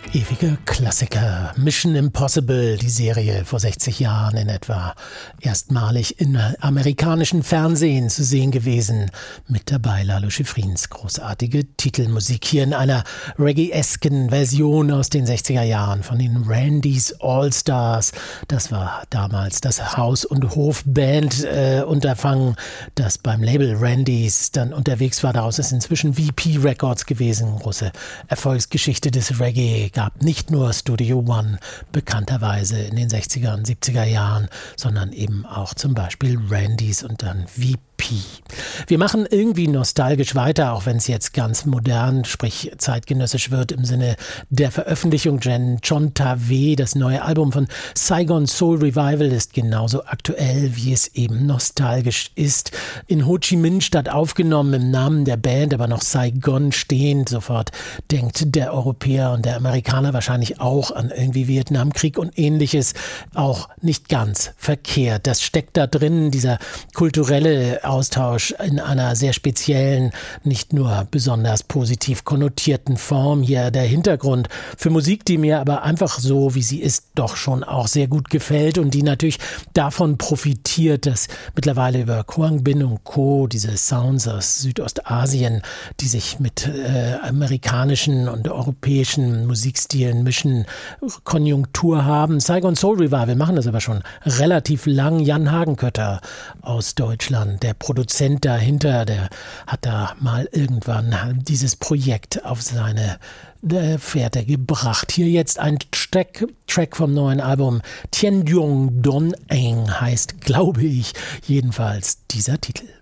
Ewige Klassiker. Mission Impossible, die Serie vor 60 Jahren in etwa. Erstmalig in amerikanischen Fernsehen zu sehen gewesen. Mit dabei Lalo Schifrins großartige Titelmusik hier in einer Reggae-esken Version aus den 60er Jahren von den Randys All-Stars. Das war damals das Haus- und Hof-Band-Unterfangen, das beim Label Randys dann unterwegs war. Daraus ist inzwischen VP Records gewesen. Große Erfolgsgeschichte des Reggae. Gab nicht nur Studio One bekannterweise in den 60er und 70er Jahren, sondern eben auch zum Beispiel Randys und dann VP. Wir machen irgendwie nostalgisch weiter, auch wenn es jetzt ganz modern, sprich zeitgenössisch wird im Sinne der Veröffentlichung. John Tave, das neue Album von Saigon Soul Revival, ist genauso aktuell, wie es eben nostalgisch ist. In Ho Chi Minh Stadt aufgenommen, im Namen der Band, aber noch Saigon stehend. Sofort denkt der Europäer und der Amerikaner wahrscheinlich auch an irgendwie Vietnamkrieg und Ähnliches. Auch nicht ganz verkehrt. Das steckt da drin, dieser kulturelle Austausch in einer sehr speziellen, nicht nur besonders positiv konnotierten Form. Hier der Hintergrund für Musik, die mir aber einfach so, wie sie ist, doch schon auch sehr gut gefällt und die natürlich davon profitiert, dass mittlerweile über Quang Binh und Co. diese Sounds aus Südostasien, die sich mit amerikanischen und europäischen Musikstilen mischen, Konjunktur haben. Saigon Soul Revival machen das aber schon relativ lang. Jan Hagenkötter aus Deutschland, der Produzent dahinter, der hat da mal irgendwann dieses Projekt auf seine Fährte gebracht. Hier jetzt ein Track vom neuen Album. Tien Duong Don Eng heißt, glaube ich, jedenfalls dieser Titel.